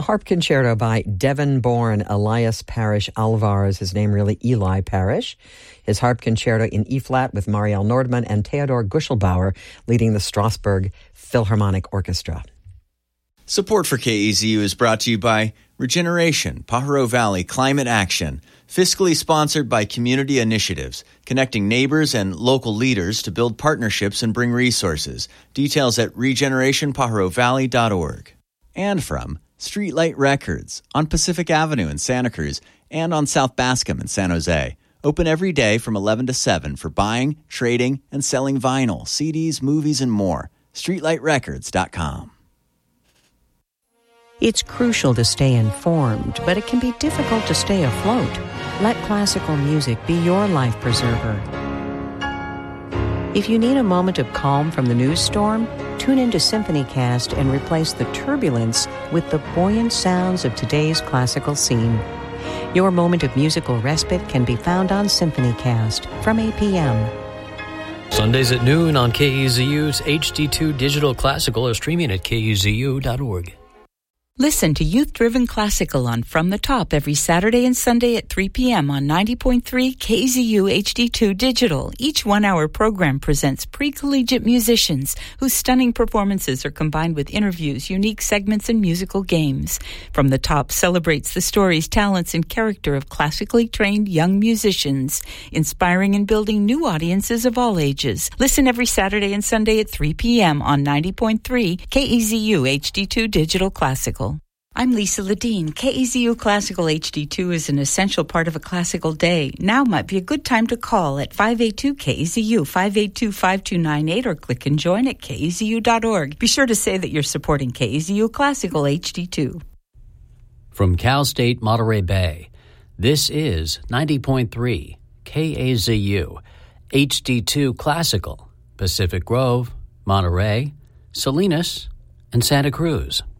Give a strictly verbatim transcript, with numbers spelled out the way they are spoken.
harp concerto by Devon-born Elias Parrish Alvarez, his name really Eli Parrish. His harp concerto in E-flat with Marielle Nordman and Theodor Guschelbauer leading the Strasbourg Philharmonic Orchestra. Support for K E Z U is brought to you by Regeneration, Pajaro Valley Climate Action, fiscally sponsored by Community Initiatives, connecting neighbors and local leaders to build partnerships and bring resources. Details at regeneration pajaro valley dot org. And from Streetlight Records on Pacific Avenue in Santa Cruz and on South Bascom in San Jose. Open every day from eleven to seven for buying, trading, and selling vinyl, C Ds, movies, and more. streetlight records dot com. It's crucial to stay informed, but it can be difficult to stay afloat. Let classical music be your life preserver. If you need a moment of calm from the news storm, tune into SymphonyCast and replace the turbulence with the buoyant sounds of today's classical scene. Your moment of musical respite can be found on SymphonyCast from eight p.m. Sundays at noon on K E Z U's H D two Digital Classical or streaming at K E Z U dot org. Listen to Youth Driven Classical on From the Top every Saturday and Sunday at three p.m. on ninety point three K E Z U H D two Digital. Each one-hour program presents pre-collegiate musicians whose stunning performances are combined with interviews, unique segments, and musical games. From the Top celebrates the stories, talents, and character of classically trained young musicians, inspiring and building new audiences of all ages. Listen every Saturday and Sunday at three p.m. on ninety point three K E Z U H D two Digital Classical. I'm Lisa Ledeen. K E Z U Classical H D two is an essential part of a classical day. Now might be a good time to call at five eight two K E Z U, five eight two, five two nine eight, or click and join at K E Z U dot org. Be sure to say that you're supporting K E Z U Classical H D two. From Cal State Monterey Bay, this is ninety point three K A Z U H D two Classical, Pacific Grove, Monterey, Salinas, and Santa Cruz.